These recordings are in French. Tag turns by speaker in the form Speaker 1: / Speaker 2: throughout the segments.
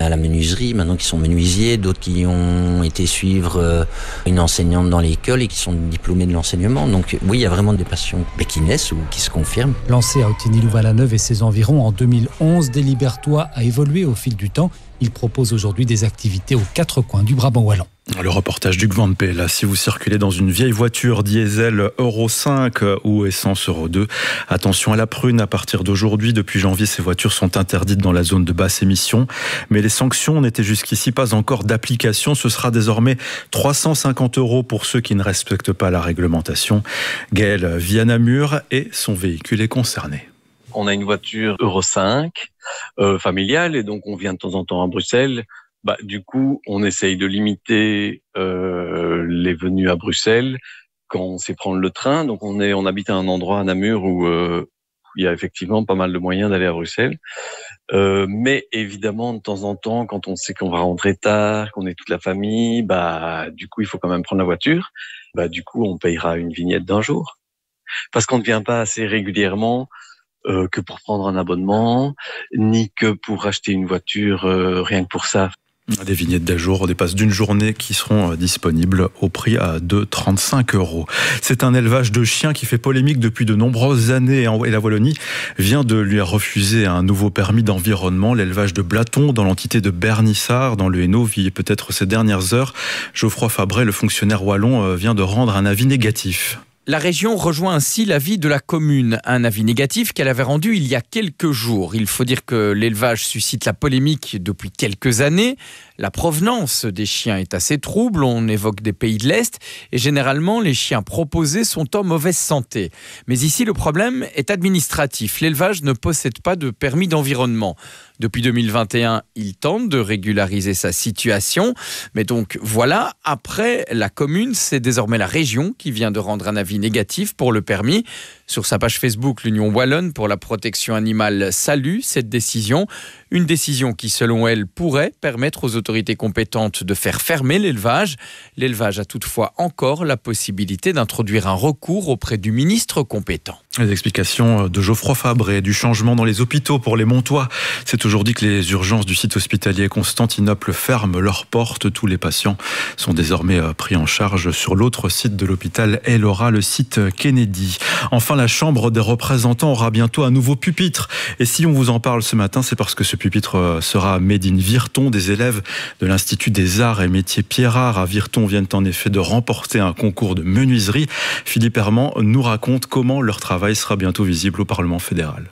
Speaker 1: à la menuiserie, maintenant qui sont menuisiers, d'autres qui ont été suivre une enseignante dans l'école et qui sont diplômés de l'enseignement. Donc oui, il y a vraiment des passions qui naissent ou qui se confirment.
Speaker 2: Lancé à Ottignies-Louvain-la-Neuve et ses environs en 2011, Délibertois a évolué au fil du temps. Il propose aujourd'hui des activités aux 4 coins du Brabant wallon.
Speaker 3: Le reportage d'Hugues Van P. Là, si vous circulez dans une vieille voiture diesel Euro 5 ou essence Euro 2, attention à la prune. À partir d'aujourd'hui, depuis janvier, ces voitures sont interdites dans la zone de basse émission. Mais les sanctions n'étaient jusqu'ici pas encore d'application. Ce sera désormais 350 € pour ceux qui ne respectent pas la réglementation. Gaël vit à Namur et son véhicule est concerné.
Speaker 4: On a une voiture Euro 5 familiale et donc on vient de temps en temps à Bruxelles. Du coup, on essaye de limiter les venues à Bruxelles quand on sait prendre le train. Donc on habite à un endroit à Namur où il y a effectivement pas mal de moyens d'aller à Bruxelles. Mais évidemment, de temps en temps, quand on sait qu'on va rentrer tard, qu'on est toute la famille, du coup, il faut quand même prendre la voiture. Du coup, on payera une vignette d'un jour. Parce qu'on ne vient pas assez régulièrement que pour prendre un abonnement, ni que pour acheter une voiture rien que pour ça.
Speaker 3: Des vignettes d'un jour, des passes d'une journée qui seront disponibles au prix de 35 €. C'est un élevage de chiens qui fait polémique depuis de nombreuses années et la Wallonie vient de lui refuser un nouveau permis d'environnement. L'élevage de Blaton dans l'entité de Bernissart dans le Hainaut vit peut-être ces dernières heures. Geoffroy Fabret, le fonctionnaire wallon, vient de rendre un avis négatif.
Speaker 5: La région rejoint ainsi l'avis de la commune, un avis négatif qu'elle avait rendu il y a quelques jours. Il faut dire que l'élevage suscite la polémique depuis quelques années. La provenance des chiens est assez trouble, on évoque des pays de l'Est et généralement les chiens proposés sont en mauvaise santé. Mais ici le problème est administratif, l'élevage ne possède pas de permis d'environnement. Depuis 2021, il tente de régulariser sa situation, mais donc voilà, après la commune, c'est désormais la région qui vient de rendre un avis négatif pour le permis. Sur sa page Facebook, l'Union Wallonne pour la protection animale salue cette décision. Une décision qui, selon elle, pourrait permettre aux autorités compétentes de faire fermer l'élevage. L'élevage a toutefois encore la possibilité d'introduire un recours auprès du ministre compétent.
Speaker 3: Les explications de Geoffroy Fabret du changement dans les hôpitaux pour les Montois. C'est aujourd'hui que les urgences du site hospitalier Constantinople ferment leurs portes. Tous les patients sont désormais pris en charge sur l'autre site de l'hôpital Elora, le site Kennedy. Enfin, la Chambre des représentants aura bientôt un nouveau pupitre. Et si on vous en parle ce matin, c'est parce que ce pupitre sera made in Virton. Des élèves de l'Institut des Arts et Métiers Pierrard à Virton viennent en effet de remporter un concours de menuiserie. Philippe Herman nous raconte comment leur travail sera bientôt visible au Parlement fédéral.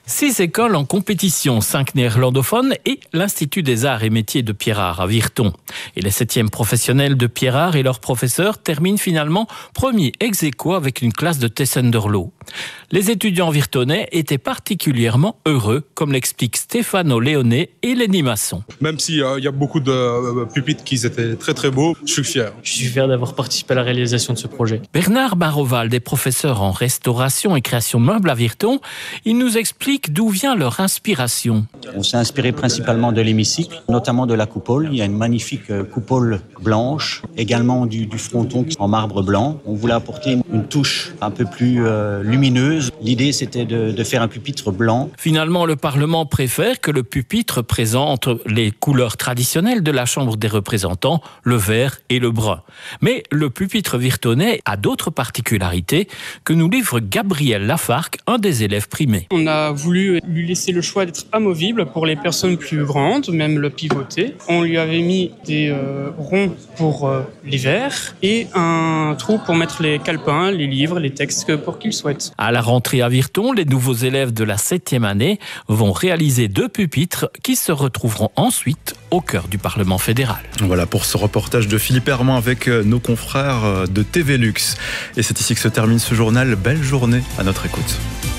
Speaker 6: 6 écoles en compétition, 5 néerlandophones et l'Institut des Arts et Métiers de Pierrard à Virton. Et les 7e professionnels de Pierrard et leurs professeurs terminent finalement premier ex aequo avec une classe de Tessenderlo. Les étudiants virtonais étaient particulièrement heureux, comme l'explique Stéphano Léoné et Lenny Masson.
Speaker 7: Même s'il y a beaucoup de pupitres qui étaient très très beaux, je suis fier.
Speaker 8: Je suis fier d'avoir participé à la réalisation de ce projet.
Speaker 6: Bernard Baroval, des professeurs en restauration et création meuble à Virton, il nous explique d'où vient leur inspiration.
Speaker 9: On s'est inspiré principalement de l'hémicycle, notamment de la coupole. Il y a une magnifique coupole blanche, également du fronton en marbre blanc. On voulait apporter une touche un peu plus lumineuse. L'idée, c'était de faire un pupitre blanc.
Speaker 6: Finalement, le Parlement préfère que le pupitre présente les couleurs traditionnelles de la Chambre des représentants, le vert et le brun. Mais le pupitre virtonais a d'autres particularités que nous livre Gabriel Lafargue, un des élèves primés.
Speaker 8: On a voulu lui laisser le choix d'être amovible pour les personnes plus grandes, même le pivoter. On lui avait mis des ronds pour l'hiver et un trou pour mettre les calepins, les livres, les textes pour qu'il souhaite.
Speaker 6: À la rentrée à Virton, les nouveaux élèves de la 7e année vont réaliser 2 pupitres qui se retrouveront ensuite au cœur du Parlement fédéral.
Speaker 3: Voilà pour ce reportage de Philippe Herman avec nos confrères de TV Lux. Et c'est ici que se termine ce journal. Belle journée à notre écoute.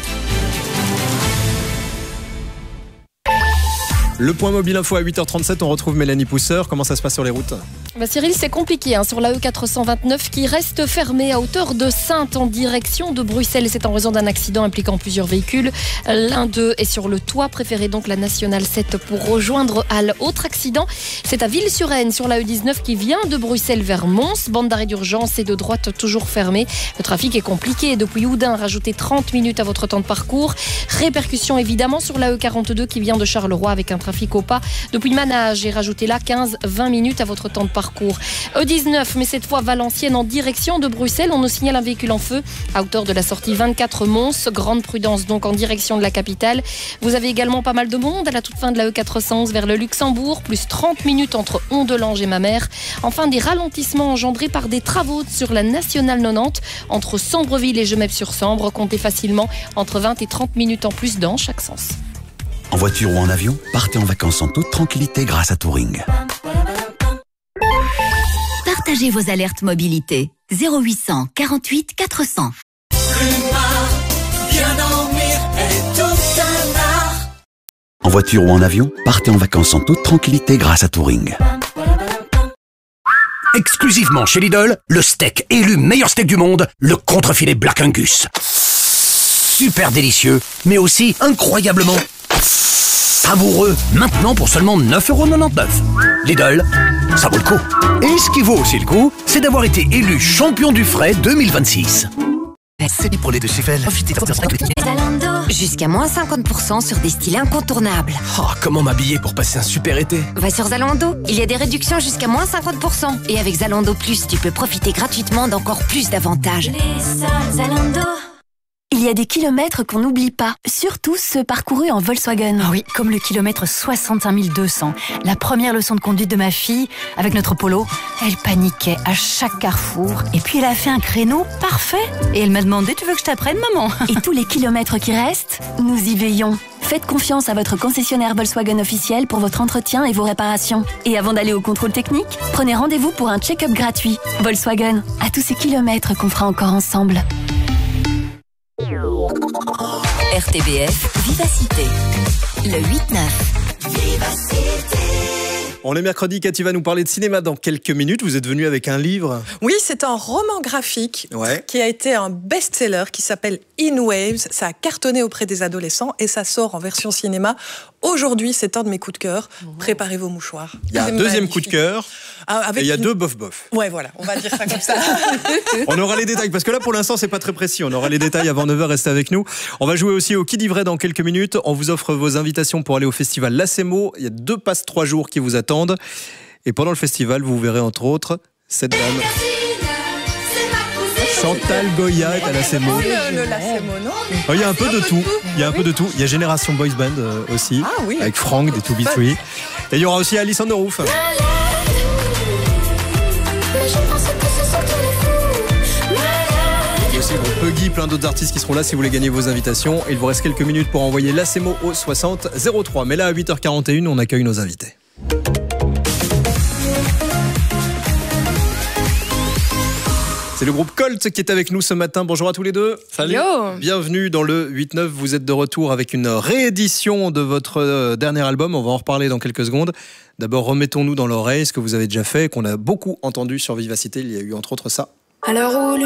Speaker 10: Le point mobile info à 8h37, on retrouve Mélanie Pousseur. Comment ça se passe sur les routes ?
Speaker 11: Cyril, c'est compliqué sur la E429 qui reste fermée à hauteur de Saintes en direction de Bruxelles. C'est en raison d'un accident impliquant plusieurs véhicules. L'un d'eux est sur le toit. Préférez donc la Nationale 7 pour rejoindre Halle. Autre accident, c'est à Ville-sur-Aisne sur la E19 qui vient de Bruxelles vers Mons. Bande d'arrêt d'urgence et de droite toujours fermée. Le trafic est compliqué. Depuis Houdin, rajoutez 30 minutes à votre temps de parcours. Répercussion évidemment sur la E42 qui vient de Charleroi avec un trafic trafic au pas depuis Manage et rajoutez là 15-20 minutes à votre temps de parcours. E19, mais cette fois Valenciennes en direction de Bruxelles. On nous signale un véhicule en feu à hauteur de la sortie 24 Mons. Grande prudence donc en direction de la capitale. Vous avez également pas mal de monde à la toute fin de la E411 vers le Luxembourg, plus 30 minutes entre Ondelange et Mamers. Enfin, des ralentissements engendrés par des travaux sur la Nationale 90 entre Sambreville et Gemep-sur-Sambre. Comptez facilement entre 20 et 30 minutes en plus dans chaque sens.
Speaker 12: En voiture ou en avion, partez en vacances en toute tranquillité grâce à Touring.
Speaker 13: Partagez vos alertes mobilité. 0800 48 400.
Speaker 12: Bien dormir est tout un art. En voiture ou en avion, partez en vacances en toute tranquillité grâce à Touring.
Speaker 14: Exclusivement chez Lidl, le steak élu meilleur steak du monde, le contrefilet Black Angus. Super délicieux, mais aussi incroyablement savoureux. Maintenant pour seulement 9,99 €. Lidl, ça vaut le coup. Et ce qui vaut aussi le coup, c'est d'avoir été élu champion du frais 2026.
Speaker 12: C'est pour les deux chez Fel.
Speaker 13: Zalando. Jusqu'à moins 50% sur des styles incontournables.
Speaker 14: Oh, comment m'habiller pour passer un super été?
Speaker 13: Va sur Zalando, il y a des réductions jusqu'à moins 50%. Et avec Zalando Plus, tu peux profiter gratuitement d'encore plus d'avantages.
Speaker 15: Les soldes Zalando. Il y a des kilomètres qu'on n'oublie pas, surtout ceux parcourus en Volkswagen.
Speaker 16: Ah oui, comme le kilomètre 65 200. La première leçon de conduite de ma fille, avec notre Polo, elle paniquait à chaque carrefour. Et puis elle a fait un créneau parfait. Et elle m'a demandé, tu veux que je t'apprenne, maman?
Speaker 15: Et tous les kilomètres qui restent, nous y veillons. Faites confiance à votre concessionnaire Volkswagen officiel pour votre entretien et vos réparations. Et avant d'aller au contrôle technique, prenez rendez-vous pour un check-up gratuit. Volkswagen, à tous ces kilomètres qu'on fera encore ensemble.
Speaker 13: RTBF Vivacité, le 8-9.
Speaker 10: Vivacité. On est mercredi, Cathy va nous parler de cinéma dans quelques minutes. Vous êtes venu avec un livre.
Speaker 17: Oui, c'est un roman graphique qui a été un best-seller qui s'appelle In Waves. Ça a cartonné auprès des adolescents et ça sort en version cinéma. Aujourd'hui, c'est un de mes coups de cœur. Préparez vos mouchoirs.
Speaker 10: Il y a un deuxième coup de cœur et il y a deux bof-bof.
Speaker 17: Ouais, voilà, on va dire ça comme ça.
Speaker 10: On aura les détails, parce que là, pour l'instant, c'est pas très précis. On aura les détails avant 9h, restez avec nous. On va jouer aussi au Qui dit vrai dans quelques minutes. On vous offre vos invitations pour aller au festival Lacemo. Il y a 2 passes 3 jours qui vous attendent. Et pendant le festival, vous verrez entre autres cette dame. Chantal Goya est à Lacemo.
Speaker 17: Le Lacemo, non ?
Speaker 10: Il y a un peu de tout. Il y a un peu de tout. Il y a Génération Boys Band aussi, avec Franck des 2B3. Et il y aura aussi Alice on the Roof. Il y a aussi Puggy, plein d'autres artistes qui seront là si vous voulez gagner vos invitations. Il vous reste quelques minutes pour envoyer Lacemo au 60 03. Mais là, à 8h41, on accueille nos invités. C'est le groupe Colt qui est avec nous ce matin. Bonjour à tous les deux.
Speaker 18: Salut. Yo.
Speaker 10: Bienvenue dans le 8-9. Vous êtes de retour avec une réédition de votre dernier album. On va en reparler dans quelques secondes. D'abord, remettons-nous dans l'oreille ce que vous avez déjà fait, qu'on a beaucoup entendu sur Vivacité. Il y a eu entre autres ça.
Speaker 15: À l'heure où